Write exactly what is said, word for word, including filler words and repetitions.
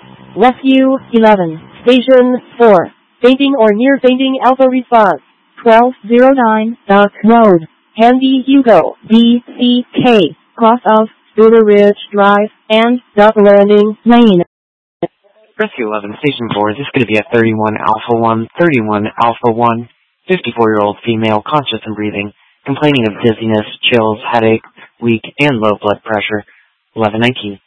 Rescue eleven. Station four. Fainting or near fainting alpha response. twelve oh nine Dock Road. Handy Hugo. B C K. Cross of Scooter Ridge Drive and Duck Landing Lane. Rescue eleven, Station four, is this going to be a thirty-one Alpha one, thirty-one Alpha one, fifty-four-year-old female, conscious and breathing, complaining of dizziness, chills, headache, weak, and low blood pressure. eleven nineteen.